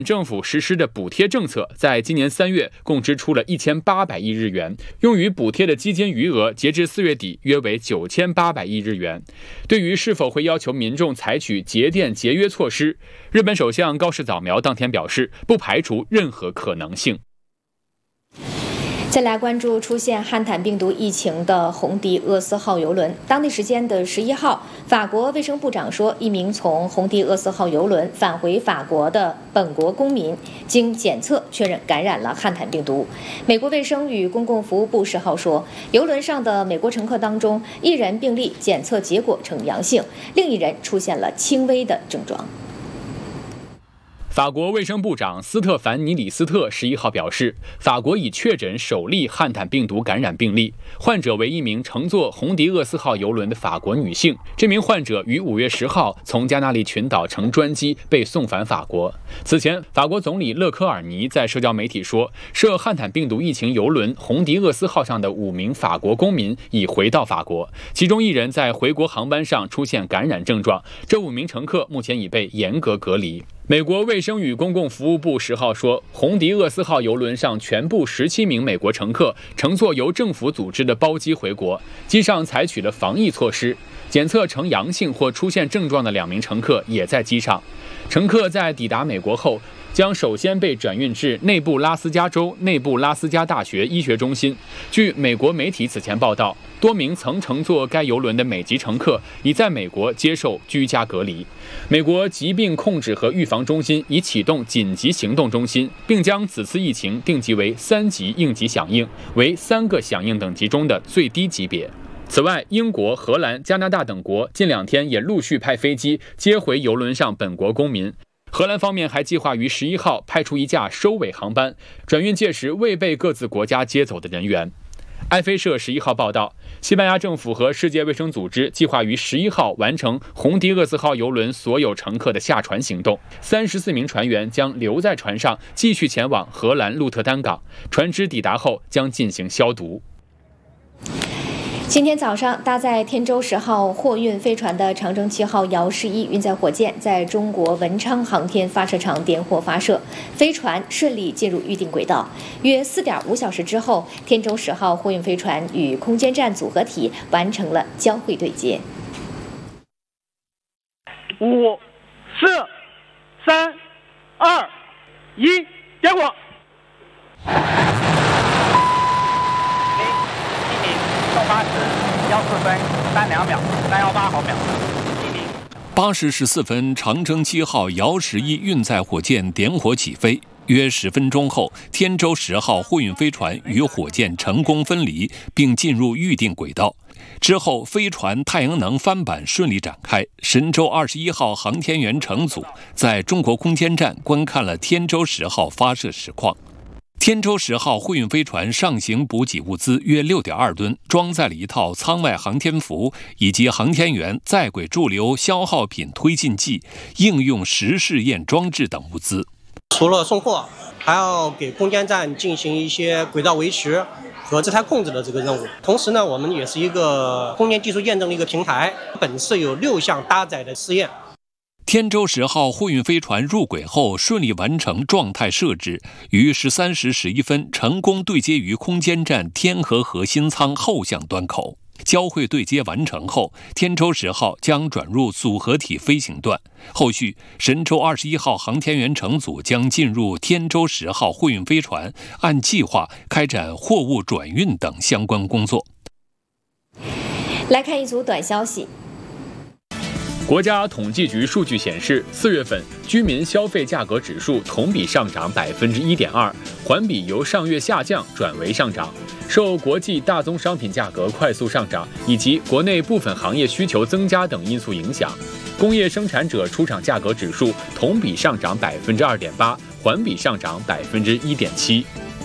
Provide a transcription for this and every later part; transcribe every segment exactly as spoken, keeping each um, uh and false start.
政府实施的补贴政策，在今年三月共支出了一千八百亿日元，用于补贴的基金余额，截至四月底约为九千八百亿日元。对于是否会要求民众采取节电节约措施，日本首相高市早苗当天表示，不排除任何可能性。 再来关注出现汉坦病毒疫情的红迪厄斯号邮轮。当地时间的十一号，法国卫生部长说，一名从红迪厄斯号邮轮返回法国的本国公民经检测确认感染了汉坦病毒。美国卫生与公共服务部十号说，邮轮上的美国乘客当中，一人病例检测结果呈阳性，另一人出现了轻微的症状。 法国卫生部长斯特凡尼里斯特十一号表示，法国已确诊首例汉坦病毒感染病例，患者为一名乘坐红迪厄斯号邮轮的法国女性。这名患者于五月十号从加那利群岛乘专机被送返法国。此前，法国总理勒科尔尼在社交媒体说，涉汉坦病毒疫情邮轮红迪厄斯号上的五名法国公民已回到法国，其中一人在回国航班上出现感染症状，这五名乘客目前已被严格隔离。美国卫生与公共服务部十号说，红迪厄斯号邮轮上全部十七名美国乘客乘坐由政府组织的包机回国，机上采取了防疫措施，检测呈阳性或出现症状的两名乘客也在机上。乘客在抵达美国后，将首先被转运至内布拉斯加州内布拉斯加大学医学中心。据美国媒体此前报道，多名曾乘坐该邮轮的美籍乘客已在美国接受居家隔离。美国疾病控制和预防中心已启动紧急行动中心，并将此次疫情定级为三级应急响应，为三个响应等级中的最低级别。此外，英国、荷兰、加拿大等国近两天也陆续派飞机接回邮轮上本国公民。荷兰方面还计划于十一号派出一架收尾航班，转运届时未被各自国家接走的人员。埃菲社十一号报道，西班牙政府和世界卫生组织计划于十一号完成红迪厄斯号邮轮所有乘客的下船行动，三十四名船员将留在船上，继续前往荷兰鹿特丹港。船只抵达后将进行消毒。 今天早上，搭载天舟十号货运飞船的长征七号遥十一运载火箭在中国文昌航天发射场点火发射，飞船顺利进入预定轨道。约四点五小时之后，天舟十号货运飞船与空间站组合体完成了交会对接。 五、四、三、二、一，点火！八十幺四分三两秒，三幺八毫秒。 八时十四分，长征七号遥十一运载火箭点火起飞。约十分钟后，天舟十号货运飞船与火箭成功分离，并进入预定轨道。之后，飞船太阳能帆板顺利展开。神舟二十一号航天员乘组在中国空间站观看了天舟十号发射实况。天舟十号货运飞船上行补给物资约六点二吨，装载了一套舱外航天服以及航天员在轨驻留消耗品推进剂、应用实试验装置等物资。 除了送货，还要给空间站进行一些轨道维持和姿态控制的这个任务。同时呢，我们也是一个空间技术验证的一个平台，本次有六项搭载的试验。 天舟十号货运飞船入轨后顺利完成状态设置，于十三时十一分成功对接于空间站天河核心舱后向端口。交会对接完成后，天舟十号将转入组合体飞行段。后续，神舟二十一号航天员乘组将进入天舟十号货运飞船，按计划开展货物转运等相关工作。 来看一组短消息。 国家统计局数据显示，四月份居民消费价格指数同比上涨百分之一点二，环比由上月下降转为上涨。受国际大宗商品价格快速上涨以及国内部分行业需求增加等因素影响，工业生产者出厂价格指数同比上涨百分之二点八，环比上涨百分之一点七。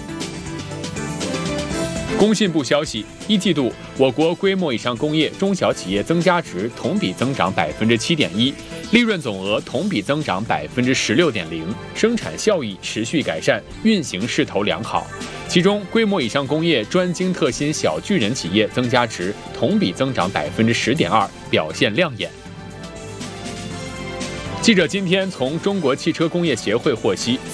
工信部消息，一季度我国规模以上工业中小企业增加值同比增长百分之七点一，利润总额同比增长百分之十六点零，生产效益持续改善，运行势头良好。其中，规模以上工业专精特新小巨人企业增加值同比增长百分之十点二，表现亮眼。记者今天从中国汽车工业协会获悉，